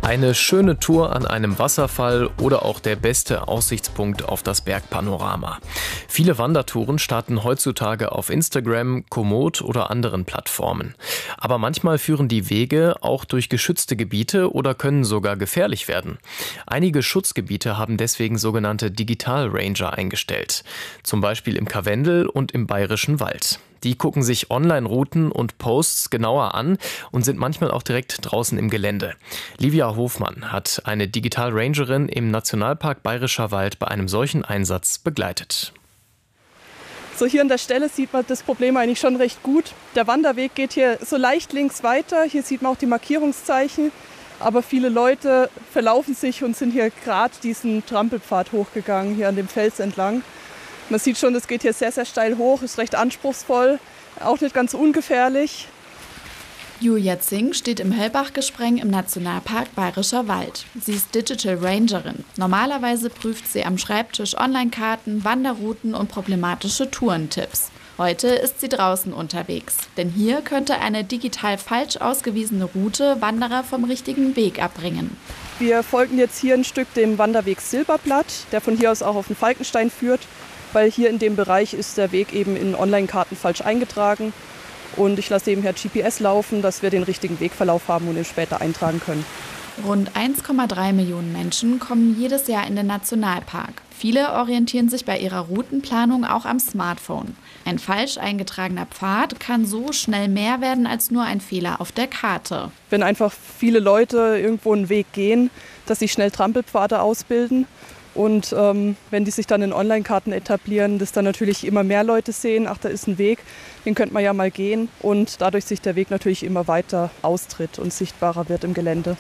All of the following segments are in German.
Eine schöne Tour an einem Wasserfall oder auch der beste Aussichtspunkt auf das Bergpanorama. Viele Wandertouren starten heutzutage auf Instagram, Komoot oder anderen Plattformen. Aber manchmal führen die Wege auch durch geschützte Gebiete oder können sogar gefährlich werden. Einige Schutzgebiete haben deswegen sogenannte Digital Ranger eingestellt. Zum Beispiel im Karwendel und im Bayerischen Wald. Die gucken sich Online-Routen und Posts genauer an und sind manchmal auch direkt draußen im Gelände. Livia Hofmann hat eine Digital Rangerin im Nationalpark Bayerischer Wald bei einem solchen Einsatz begleitet. So, hier an der Stelle sieht man das Problem eigentlich schon recht gut. Der Wanderweg geht hier so leicht links weiter. Hier sieht man auch die Markierungszeichen. Aber viele Leute verlaufen sich und sind hier gerade diesen Trampelpfad hochgegangen, hier an dem Fels entlang. Man sieht schon, es geht hier sehr, sehr steil hoch, ist recht anspruchsvoll, auch nicht ganz ungefährlich. Julia Zing steht im Höllbachgespreng im Nationalpark Bayerischer Wald. Sie ist Digital Rangerin. Normalerweise prüft sie am Schreibtisch Online-Karten, Wanderrouten und problematische Tourentipps. Heute ist sie draußen unterwegs, denn hier könnte eine digital falsch ausgewiesene Route Wanderer vom richtigen Weg abbringen. Wir folgen jetzt hier ein Stück dem Wanderweg Silberblatt, der von hier aus auch auf den Falkenstein führt, weil hier in dem Bereich ist der Weg eben in Online-Karten falsch eingetragen. Und ich lasse eben hier GPS laufen, dass wir den richtigen Wegverlauf haben und ihn später eintragen können. Rund 1,3 Millionen Menschen kommen jedes Jahr in den Nationalpark. Viele orientieren sich bei ihrer Routenplanung auch am Smartphone. Ein falsch eingetragener Pfad kann so schnell mehr werden als nur ein Fehler auf der Karte. Wenn einfach viele Leute irgendwo einen Weg gehen, dass sie schnell Trampelpfade ausbilden. Und wenn die sich dann in Online-Karten etablieren, dass dann natürlich immer mehr Leute sehen, ach, da ist ein Weg, den könnte man ja mal gehen. Und dadurch sich der Weg natürlich immer weiter austritt und sichtbarer wird im Gelände.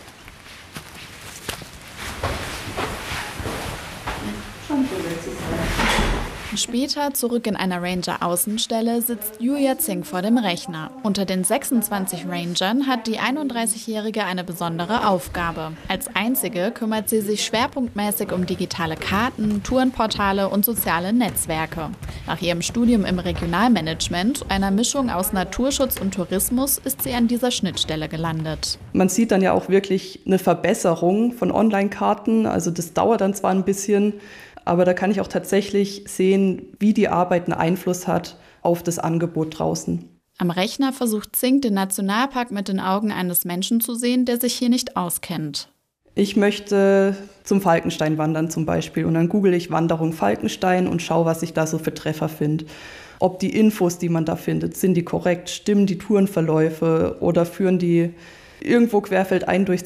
Später, zurück in einer Ranger-Außenstelle, sitzt Julia Zing vor dem Rechner. Unter den 26 Rangern hat die 31-Jährige eine besondere Aufgabe. Als einzige kümmert sie sich schwerpunktmäßig um digitale Karten, Tourenportale und soziale Netzwerke. Nach ihrem Studium im Regionalmanagement, einer Mischung aus Naturschutz und Tourismus, ist sie an dieser Schnittstelle gelandet. Man sieht dann ja auch wirklich eine Verbesserung von Online-Karten. Also das dauert dann zwar ein bisschen, aber da kann ich auch tatsächlich sehen, wie die Arbeit einen Einfluss hat auf das Angebot draußen. Am Rechner versucht Zing, den Nationalpark mit den Augen eines Menschen zu sehen, der sich hier nicht auskennt. Ich möchte zum Falkenstein wandern zum Beispiel und dann google ich Wanderung Falkenstein und schaue, was ich da so für Treffer finde. Ob die Infos, die man da findet, sind die korrekt, stimmen die Tourenverläufe oder führen die irgendwo querfeldein durch